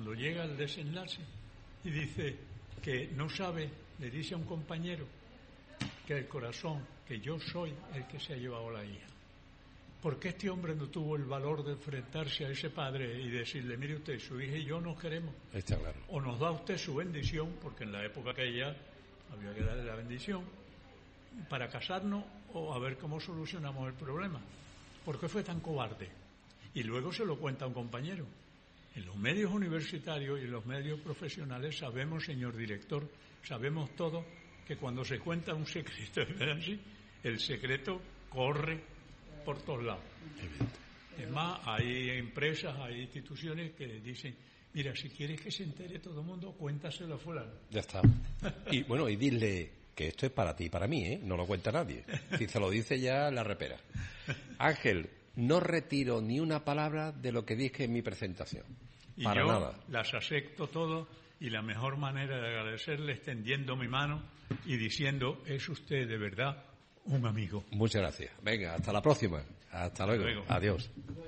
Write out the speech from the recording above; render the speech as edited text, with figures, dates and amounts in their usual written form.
cuando llega al desenlace y dice que no sabe, le dice a un compañero que el corazón, que yo soy el que se ha llevado la hija. ¿Por qué este hombre no tuvo el valor de enfrentarse a ese padre y decirle, mire usted, su hija y yo nos queremos? Está claro. O nos da usted su bendición, porque en la época aquella había que darle la bendición, para casarnos o a ver cómo solucionamos el problema. ¿Por qué fue tan cobarde? Y luego se lo cuenta a un compañero. En los medios universitarios y en los medios profesionales sabemos, señor director, sabemos todo, que cuando se cuenta un secreto, el secreto corre por todos lados. Es más, hay empresas, hay instituciones que dicen, mira, si quieres que se entere todo el mundo, cuéntaselo a fulano. Ya está. Y bueno, y dile que esto es para ti y para mí, ¿eh? No lo cuenta nadie. Si se lo dice ya, la repera. Ángel, no retiro ni una palabra de lo que dije en mi presentación. Y para yo nada. Las acepto todo, y la mejor manera de agradecerle es extendiendo mi mano y diciendo, es usted de verdad un amigo. Muchas gracias. Venga, hasta la próxima. Hasta luego. Adiós.